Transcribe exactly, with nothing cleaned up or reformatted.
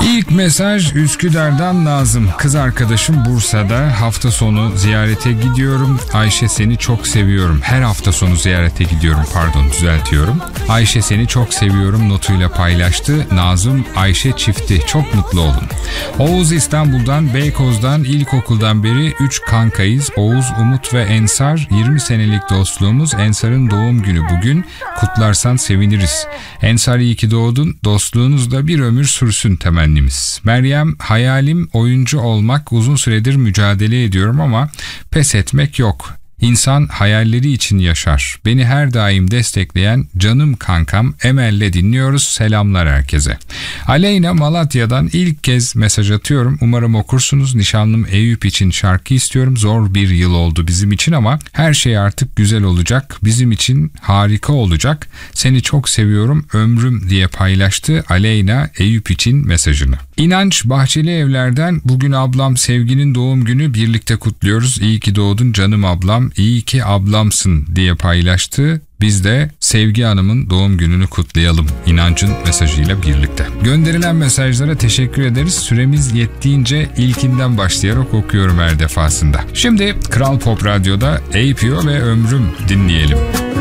İlk mesaj Üsküdar'dan Nazım. Kız arkadaşım Bursa'da, hafta sonu ziyarete gidiyorum. Ayşe seni çok seviyorum. Her hafta sonu ziyarete gidiyorum, pardon düzeltiyorum. Ayşe seni çok seviyorum notuyla paylaştı. Nazım Ayşe çifti, çok mutlu olun. Oğuz İstanbul'dan, Beykoz'dan, ilkokuldan beri üç kankayız. Oğuz, Umut ve Ensar. yirmi senelik dostluğumuz. Ensar'ın doğum günü bugün. Kutlarsan seviniriz. Ensar iyi ki doğdun. Dostluğunuz da bir ömür sürsün temennimiz. Meryem, hayalim oyuncu olmak. Uzun süredir mücadele ediyorum ama pes etmek yok. İnsan hayalleri için yaşar. Beni her daim destekleyen canım kankam Emel'le dinliyoruz. Selamlar herkese. Aleyna Malatya'dan ilk kez mesaj atıyorum. Umarım okursunuz. Nişanlım Eyüp için şarkı istiyorum. Zor bir yıl oldu bizim için ama her şey artık güzel olacak. Bizim için harika olacak. Seni çok seviyorum ömrüm diye paylaştı Aleyna Eyüp için mesajını. İnanç Bahçeli Evler'den bugün ablam Sevgi'nin doğum günü, birlikte kutluyoruz. İyi ki doğdun canım ablam, iyi ki ablamsın diye paylaştı. Biz de Sevgi Hanım'ın doğum gününü kutlayalım İnanç'ın mesajıyla birlikte. Gönderilen mesajlara teşekkür ederiz. Süremiz yettiğince ilkinden başlayarak okuyorum her defasında. Şimdi Kral Pop Radyo'da A P O ve Ömrüm dinleyelim.